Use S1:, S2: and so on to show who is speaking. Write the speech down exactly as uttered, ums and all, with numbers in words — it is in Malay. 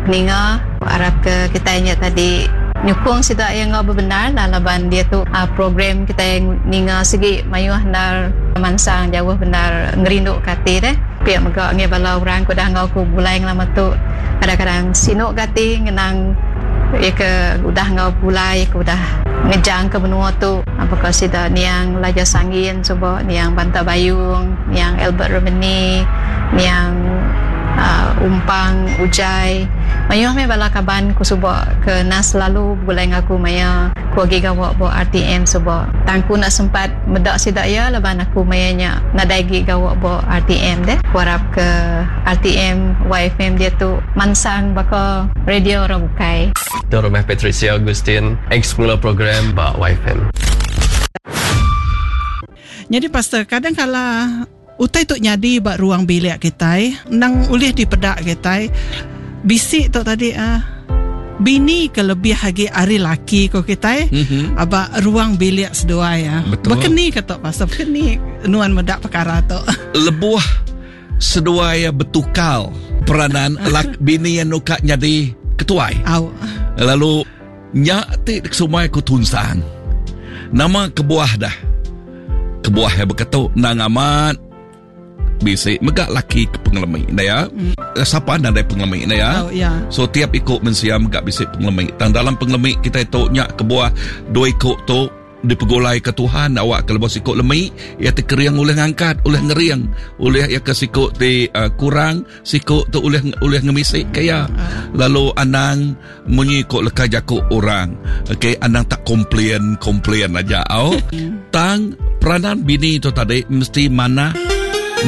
S1: peninga harap ke kita ingat tadi nyukung sida yang ngau benar laban dia tu uh, program kita yang ninga segi mayuh nar mansang jauh benar ngerindu kati deh pihak megak nge bala orang ko dah ngau ku bulai lama tu kadang-kadang sinuk kati ngenang ya ke udah ngau bulai ku dah ngejang ke benua tu apakah sida niang Laja Sangin coba niang Banta Bayung niang Albert Romani niang uh, Umpang Ujai mayuh me bala kaban ku suba ke nas lalu bulai ngaku maya ku agi gawak bo R T M suba tangku nak sempat medak sida ya laban aku mayanya nadaigi gawak bo R T M deh ku harap ke R T M Y F M dia tu mansang baka radio Rabukai
S2: tu rumah Patricia Agustin eksplorer program ba Y F M.
S3: Jadi pastor kadang kala utai tu nyadi bak ruang bilik kita nang ulih di pedak kita bisik tu tadi ah bini kelebih lagi hari laki ko kita mm-hmm. aba ruang bilik sedua ya berkeni kata pastor berkeni nuan medak perkara tu
S4: lebuh sedua ya betukal peranan lak bini yang nuka nyadi ketuai
S3: au
S4: lalu nyati semua ku tunsang nama kebuah dah kebuah yang berkata nang amat bisik megak laki ke pengelemai ya mm. siapa anda dari pengelemai ya
S3: oh, yeah.
S4: So tiap ikut mensia megak bisik pengelemai dan dalam pengelemai kita itu nyak kebuah dua ikut tu dipegolai ke Tuhan awak kalau bos ikut lemai ia terkeriang oleh ngangkat oleh ngeriang oleh ia kesikut di uh, kurang sikut tu oleh oleh ngemisik kaya lalu anang menyikut lekah jakuk orang okey anang tak komplain komplain aja au tang peranan bini tu tadi mesti mana